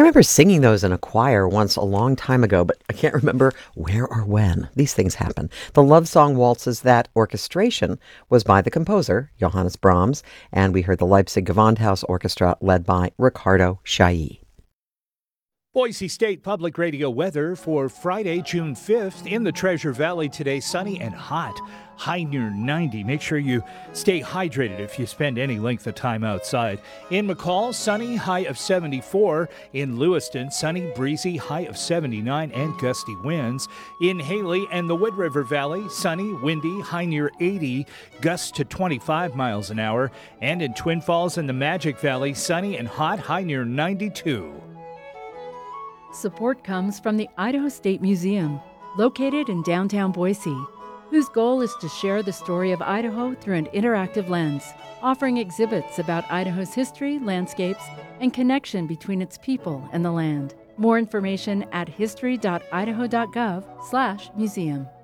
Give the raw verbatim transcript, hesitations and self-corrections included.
remember singing those in a choir once a long time ago, but I can't remember where or when. These things happen. The love song waltzes, that orchestration was by the composer, Johannes Brahms, and we heard the Leipzig Gewandhaus Orchestra led by Ricardo Chailly. Boise State Public Radio weather for Friday, June fifth. In the Treasure Valley today, sunny and hot, high near ninety. Make sure you stay hydrated if you spend any length of time outside. In McCall, sunny, high of seventy-four. In Lewiston, sunny, breezy, high of seventy-nine and gusty winds. In Haley and the Wood River Valley, sunny, windy, high near eighty, gusts to twenty-five miles an hour. And in Twin Falls and the Magic Valley, sunny and hot, high near ninety-two. Support comes from the Idaho State Museum, located in downtown Boise, whose goal is to share the story of Idaho through an interactive lens, offering exhibits about Idaho's history, landscapes, and connection between its people and the land. More information at history dot idaho dot gov slash museum.